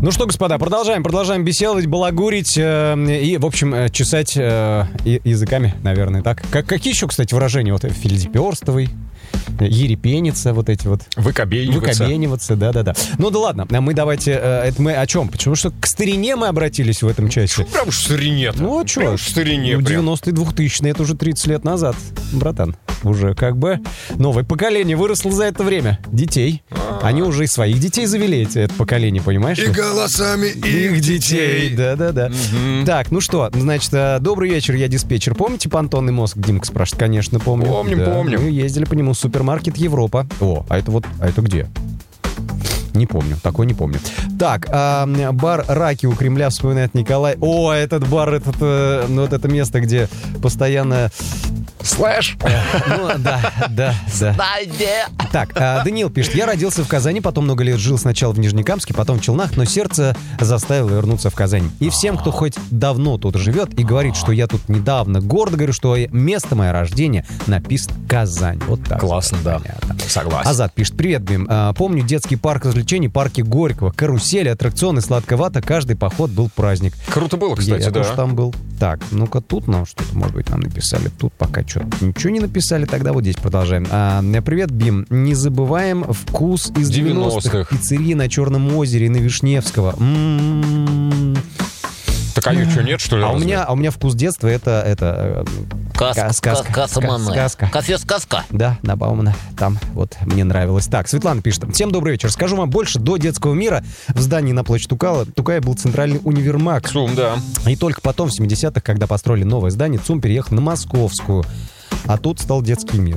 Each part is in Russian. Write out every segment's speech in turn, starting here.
Ну что, господа, продолжаем беседовать, балагурить и, в общем, чесать языками, наверное, так. Какие еще, кстати, выражения? Вот филизеперствовый, ерепениться, вот эти вот. Выкобениваться, да. Ну да ладно, мы давайте, это мы о чем? Потому что к старине мы обратились в этом часе. Что прям старине-то? Ну а что? Прям старине прям. 90-е, 2000-е, это уже 30 лет назад, братан. Уже как бы новое поколение выросло за это время. Детей. Они уже и своих детей завели, это поколение, понимаешь? И голосами их детей. Да. Угу. Так, ну что, значит, добрый вечер, я диспетчер. Помните понтонный мозг? Димка спрашивает, конечно, помню. Помним. Мы ездили по нему. Супермаркет Европа. А это где? Не помню, такой не помню. Так, бар «Раки» у Кремля, вспоминает Николай. О, этот бар, вот это место, где постоянно... Слэш. Ну, да. Так, Даниил пишет. Я родился в Казани, потом много лет жил сначала в Нижнекамске, потом в Челнах, но сердце заставило вернуться в Казань. И всем, кто хоть давно тут живет и говорит, что я тут недавно, гордо говорю, что место мое рождения написано Казань. Вот так. Классно, да. Согласен. Азат пишет. Привет, Бим. Помню детский парк развлечений, парки Горького, карусели, аттракционы, сладковато. Каждый поход был праздник. Круто было, кстати, я тоже там был. Так, ну-ка тут нам что-то, может быть, нам написали. Тут пока что-то ничего не написали, тогда вот здесь продолжаем. Привет, Бим. Не забываем вкус из 90-х. Пиццерии на Черном озере, на Вишневского. Так а что, нет, что ли? А у меня вкус детства это сказка. Кафе-сказка. Да, Баумана. Там вот мне нравилось. Так, Светлана пишет. Всем добрый вечер. Скажу вам больше, до детского мира в здании на площади Тукая был центральный универмаг. ЦУМ, да. И только потом, в 70-х, когда построили новое здание, ЦУМ переехал на Московскую. А тут стал детский мир.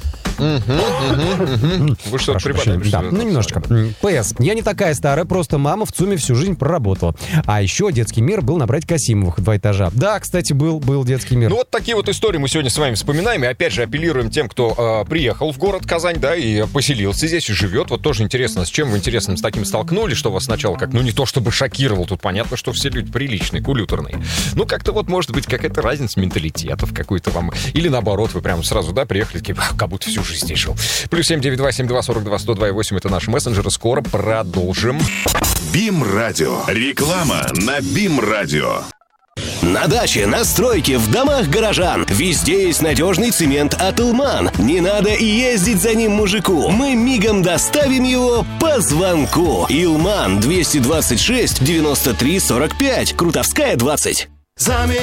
Вы что-то прибавили? Да, ну немножечко. ПС. Я не такая старая, просто мама в ЦУМе всю жизнь проработала. А еще детский мир был на братьях Касимовых, 2 этажа. Да, кстати, был детский мир. Ну вот такие вот истории мы сегодня с вами вспоминаем. И опять же апеллируем тем, кто приехал в город Казань, да, и поселился здесь, и живет. Вот тоже интересно, с чем вы, интересно, с таким столкнулись, что вас сначала как, ну не то чтобы шокировал, тут понятно, что все люди приличные, культурные. Ну как-то вот, может быть, какая-то разница менталитетов какой-то вам. Или наоборот, вы прям сразу, да, приехали, такие, как будто всю жизнь здесь жил. Плюс 792-72-42-102-8 это наши мессенджеры. Скоро продолжим. БИМ-радио. Реклама на БИМ-радио. На даче, на стройке, в домах горожан. Везде есть надежный цемент от «Илман». Не надо и ездить за ним мужику. Мы мигом доставим его по звонку. «Илман» 226 93 45. Крутовская 20.